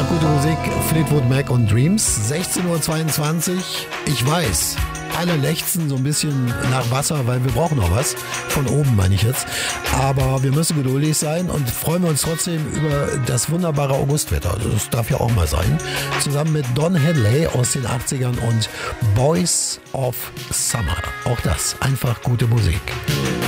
Einfach gute Musik, Fleetwood Mac und Dreams. 16:22 Uhr. Ich weiß, alle lechzen so ein bisschen nach Wasser, weil wir brauchen noch was. Von oben meine ich jetzt. Aber wir müssen geduldig sein und freuen wir uns trotzdem über das wunderbare Augustwetter. Das darf ja auch mal sein. Zusammen mit Don Henley aus den 80ern und Boys of Summer. Auch das, einfach gute Musik.